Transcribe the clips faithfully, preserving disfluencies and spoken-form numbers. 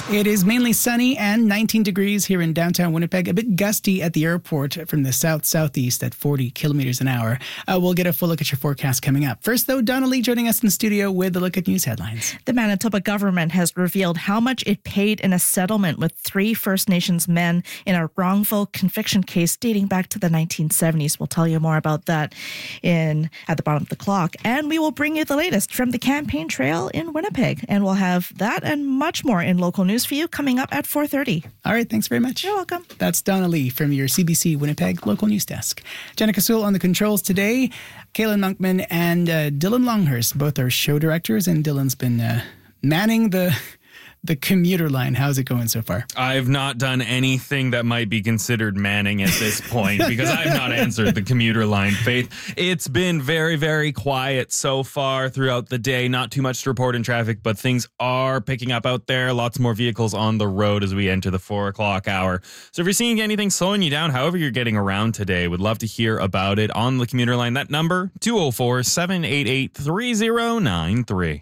It is mainly sunny and nineteen degrees here in downtown Winnipeg. A bit gusty at the airport from the south-southeast at forty kilometers an hour. Uh, we'll get a full look at your forecast coming up. First, though, Donna Lee joining us in the studio with a look at news headlines. The Manitoba government has revealed how much it paid in a settlement with three First Nations men in a wrongful conviction case dating back to the nineteen seventies. We'll tell you more about that in at the bottom of the clock. And we will bring you the latest from the campaign trail in Winnipeg. And we'll have that and much more in local news for you coming up at four thirty. All right, thanks very much. You're welcome. That's Donna Lee from your C B C Winnipeg local news desk. Jenica Sewell on the controls today. Kaylin Monkman and uh, Dylan Longhurst, both are show directors, and Dylan's been uh, manning the... The commuter line. How's it going so far? I've not done anything that might be considered manning at this point because I've not answered the commuter line, Faith. It's been very, very quiet so far throughout the day. Not too much to report in traffic, but things are picking up out there. Lots more vehicles on the road as we enter the four o'clock hour. So if you're seeing anything slowing you down, however you're getting around today, would love to hear about it on the commuter line. That number, two oh four, seven eight eight, three oh nine three.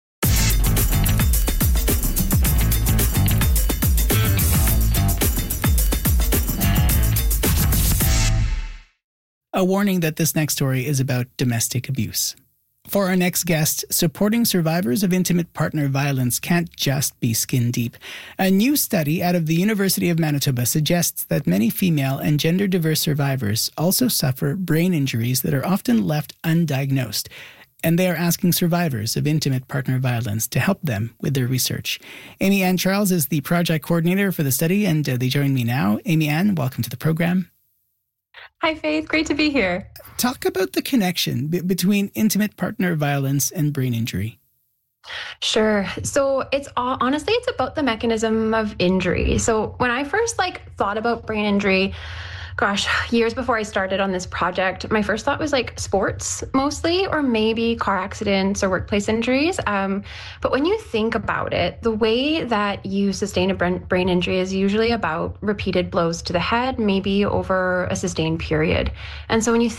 A warning that this next story is about domestic abuse. For our next guest, supporting survivors of intimate partner violence can't just be skin deep. A new study out of the University of Manitoba suggests that many female and gender-diverse survivors also suffer brain injuries that are often left undiagnosed. And they are asking survivors of intimate partner violence to help them with their research. Amy Ann Charles is the project coordinator for the study, and uh, they join me now. Amy Ann, welcome to the program. Hi, Faith. Great to be here. Talk about the connection b- between intimate partner violence and brain injury. Sure. So it's all, honestly, it's about the mechanism of injury. So when I first like thought about brain injury, gosh, years before I started on this project, my first thought was like sports mostly, or maybe car accidents or workplace injuries. Um, but when you think about it, the way that you sustain a brain injury is usually about repeated blows to the head, maybe over a sustained period. And so when you